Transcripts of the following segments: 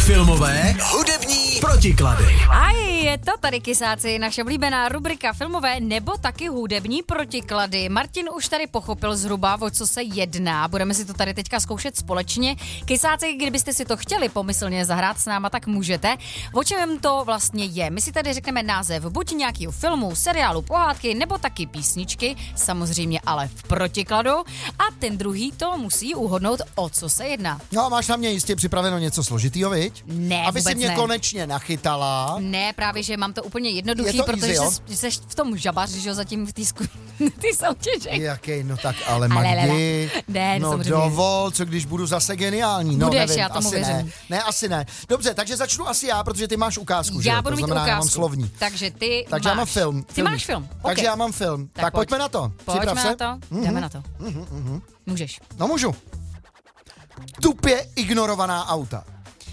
Filmové hudební protiklady. A je to tady, kysáci, naše oblíbená rubrika filmové nebo taky hudební protiklady. Martin už tady pochopil zhruba, o co se jedná. Budeme si to tady teďka zkoušet společně. Kysáci, kdybyste si to chtěli pomyslně zahrát s náma, tak můžete. O čem to vlastně je? My si tady řekneme název buď nějakého filmu, seriálu, pohádky nebo taky písničky, samozřejmě ale v protikladu. A ten druhý to musí uhodnout, o co se jedná. No a máš na mě jistě připraveno něco složitýho, viď? Ne, aby si mě ne. konečně nachytala. Ne, právě, že mám to úplně jednoduchý, to protože easy, jsi v tom žabař, že jo, zatím v té soutěži. Jaký, no tak ale Magdi, Ne, no samozřejmě. dovol, co když budu zase geniální. No, Budeš, nevím, já tomu asi věřím. ne. Ne, asi ne. Dobře, takže začnu asi já, protože ty máš ukázku, že? Já To budu mít znamená, ukázku. já mám slovní. Takže ty Takže máš. já mám film. Ty máš film. Takže OK. já mám film. Tak pojď. pojďme na to. Pojďme Připrav na se. to. Jdeme na to. Můžeš. No můžu. Tupě ignorovaná auta.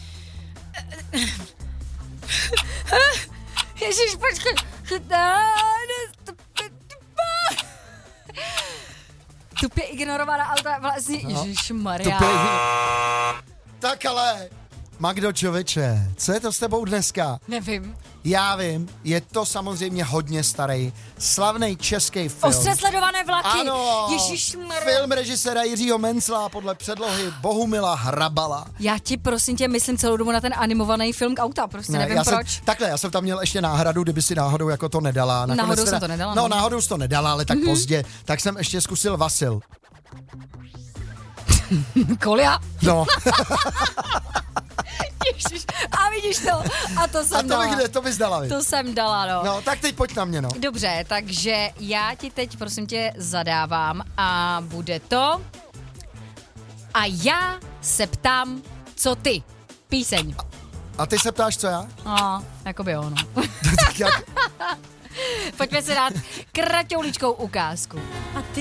Ježiš, počkej. Tupě ignorovaná auta, vlastně, ježišmarja. Tak ale, Magdo člověče, co je to s tebou dneska? Nevím. Já vím, je to samozřejmě hodně starý, slavný český film. Ostře sledované vlaky. Ano, Ježišmarja. film režiséra Jiřího Mencla podle předlohy Bohumila Hrabala. Já ti prosím tě myslím celou dobu na ten animovaný film k auta, prostě nevím proč. Já jsem tam měl ještě náhradu, kdyby si náhodou jako to nedala. Náhodou jsem to nedala. No, náhodou jsi to nedala, ale tak pozdě. Tak jsem ještě zkusil Vasil. Kolia. No. Ježiš, a vidíš to? A to jsem dala. To bys dala, To jsem dala, no. No, tak teď pojď na mě, no. Dobře, takže já ti teď, prosím tě, zadávám a bude to... A já se ptám, co ty? Píseň. A ty se ptáš, co já? Jakoby jo, no. Tak jak... Pojďme si dát kratouličkou ukázku. A ty